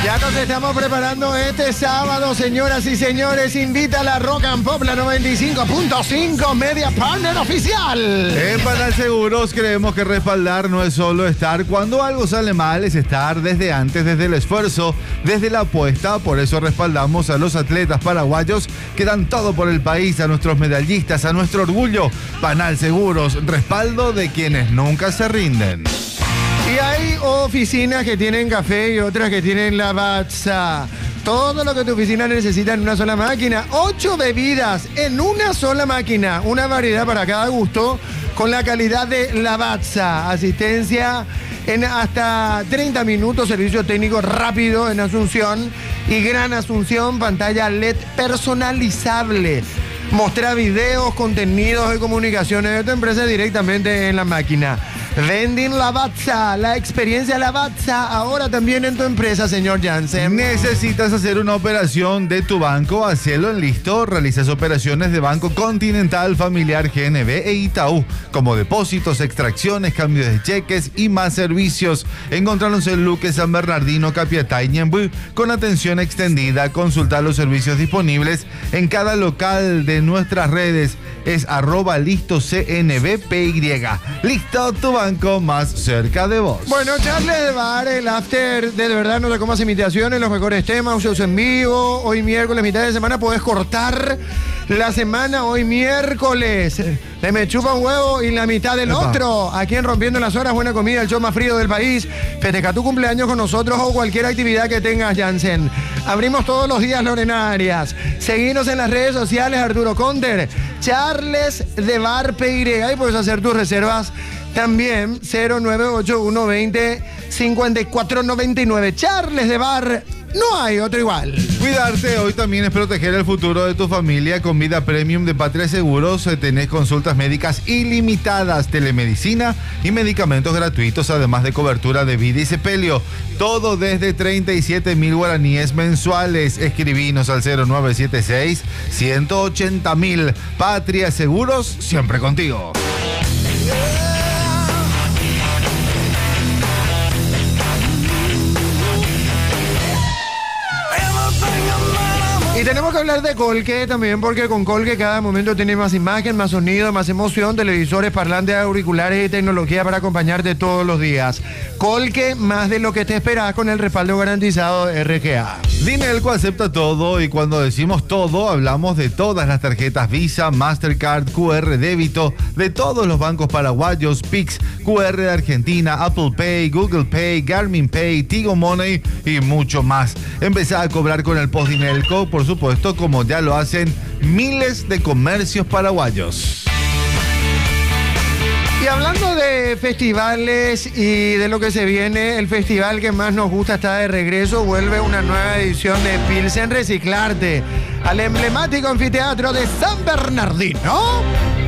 Ya nos estamos preparando este sábado, señoras y señores. Invita a la Rock and Pop, la 95.5, Media Partner Oficial. En Panal Seguros creemos que respaldar no es solo estar cuando algo sale mal, es estar desde antes, desde el esfuerzo, desde la apuesta. Por eso respaldamos a los atletas paraguayos que dan todo por el país, a nuestros medallistas, a nuestro orgullo. Panal Seguros, respaldo de quienes nunca se rinden. Y hay oficinas que tienen café y otras que tienen Lavazza. Todo lo que tu oficina necesita en una sola máquina. 8 bebidas en una sola máquina. Una variedad para cada gusto con la calidad de Lavazza. Asistencia en hasta 30 minutos. Servicio técnico rápido en Asunción. Y Gran Asunción, pantalla LED personalizable. Mostrar videos, contenidos de comunicaciones de tu empresa directamente en la máquina. Vending Lavazza, la experiencia Lavazza, ahora también en tu empresa, señor Jansen. ¿Necesitas hacer una operación de tu banco? Hacelo en Listo. Realizas operaciones de Banco Continental, Familiar, GNB e Itaú, como depósitos, extracciones, cambios de cheques y más servicios. Encontranos en Luque, San Bernardino, Capiatá y Ñemby, con atención extendida. Consulta los servicios disponibles en cada local de nuestras redes. Es @ListoCNBPY. Listo, tu banco más cerca de vos. Bueno, Charles de Bar, el after de verdad no te comas imitaciones, los mejores temas, shows en vivo. Hoy miércoles, mitad de semana, podés cortar la semana. Hoy miércoles, le me chupa un huevo y la mitad del otro. Aquí en Rompiendo las Horas, buena comida, el show más frío del país. Festeja tu cumpleaños con nosotros o cualquier actividad que tengas, Jansen. Abrimos todos los días, Lorena Arias. Seguinos en las redes sociales, Arturo Conter, Charles de Bar PY, y puedes hacer tus reservas también. 0981205499. Charles de Bar, no hay otro igual. Cuidarte hoy también es proteger el futuro de tu familia. Con Vida Premium de Patria Seguros tenés consultas médicas ilimitadas, telemedicina y medicamentos gratuitos, además de cobertura de vida y sepelio. Todo desde 37.000 guaraníes mensuales. Escribinos al 0976-180.000. Patria Seguros, siempre contigo. Y tenemos que hablar de Colque también, porque con Colque cada momento tiene más imagen, más sonido, más emoción, televisores, parlantes, auriculares y tecnología para acompañarte todos los días. Colque, más de lo que te esperas con el respaldo garantizado de RGA. Dinelco acepta todo, y cuando decimos todo, hablamos de todas las tarjetas Visa, Mastercard, QR débito, de todos los bancos paraguayos, Pix, QR de Argentina, Apple Pay, Google Pay, Garmin Pay, Tigo Money y mucho más. Empezá a cobrar con el post Dinelco, por supuesto, como ya lo hacen miles de comercios paraguayos. Y hablando de festivales y de lo que se viene, el festival que más nos gusta está de regreso. Vuelve una nueva edición de Pilsen Reciclarte al emblemático anfiteatro de San Bernardino.